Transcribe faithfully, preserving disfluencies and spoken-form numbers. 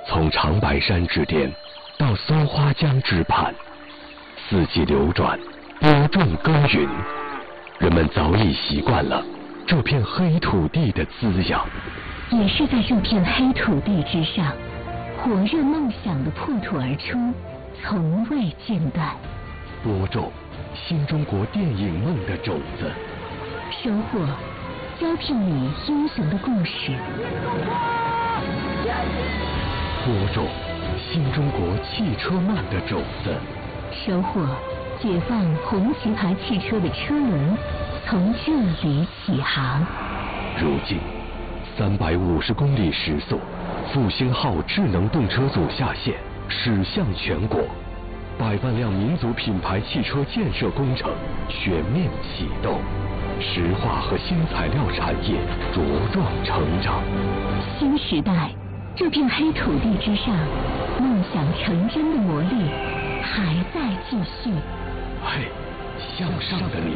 从长白山之巅到松花江之畔，四季流转，播种耕耘，人们早已习惯了这片黑土地的滋养。 也是在这片黑土地之上，火热梦想的破土而出，从未间断。 播种新中国电影梦的种子， 收获交聘你英雄的故事。 播种新中国汽车梦的种子， 收获解放红旗牌汽车的车轮从这里起航。 如今三百五十公里时速，复兴号智能动车组下线，驶向全国，百万辆民族品牌汽车建设工程全面启动，石化和新材料产业茁壮成长。 新时代，这片黑土地之上，梦想成真的魔力还在继续。 嘿，向上的你。